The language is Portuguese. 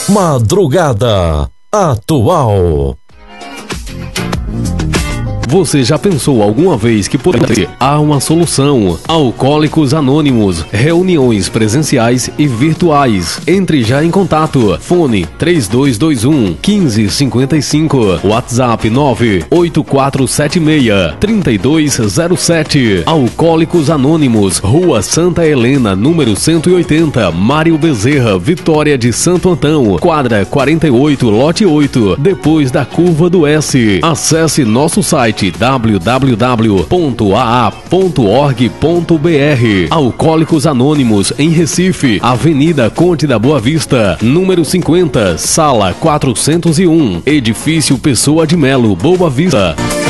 Madrugada Atual. Você já pensou alguma vez que poderia há uma solução? Alcoólicos Anônimos, reuniões presenciais e virtuais. Entre já em contato. Fone 3221 1555, WhatsApp 98476 3207. Alcoólicos Anônimos, Rua Santa Helena, número 180, Mário Bezerra, Vitória de Santo Antão, quadra 48, lote 8, depois da curva do S. Acesse nosso site www.aa.org.br. Alcoólicos Anônimos em Recife, Avenida Conde da Boa Vista, número 50, sala 401, edifício Pessoa de Melo, Boa Vista.